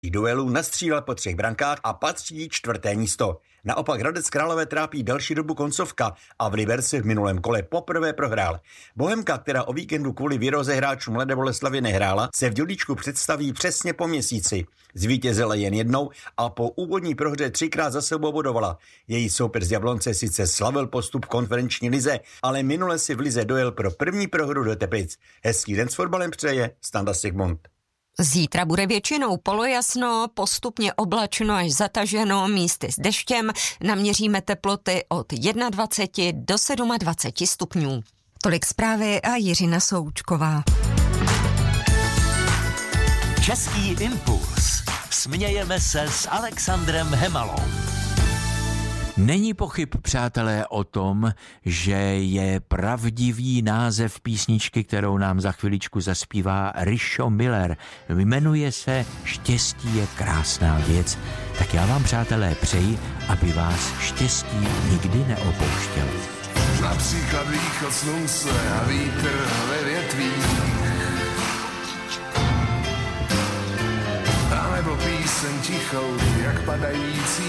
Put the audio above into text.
duelů nastřílel po 3 brankách a patří 4. místo. Naopak Hradec Králové trápí delší dobu koncovka a v Liberci v minulém kole poprvé prohrál. Bohemka, která o víkendu kvůli výroze hráčů Mladé Boleslavi nehrála, se v Dělíčku představí přesně po měsíci. Zvítězila jen jednou a po úvodní prohře 3krát za sebou bodovala. Její soupeř z Jablonce sice slavil postup v konferenční lize, ale minule si v lize dojel pro první prohru do Teplic. Hezký den s fotbalem přeje Standa Sigmund. Zítra bude většinou polojasno, postupně oblačno až zataženo, místy s deštěm. Naměříme teploty od 21 do 27 stupňů. Tolik zprávy a Jiřina Součková. Český impuls. Smějeme se s Alexandrem Hemalou. Není pochyb, přátelé, o tom, že je pravdivý název písničky, kterou nám za chviličku zaspívá Richo Miller. Jmenuje se Štěstí je krásná věc. Tak já vám, přátelé, přeji, aby vás štěstí nikdy neopouštěl. Například východ slunce a vítr ve větvích. A nebo píseň tichou, jak padající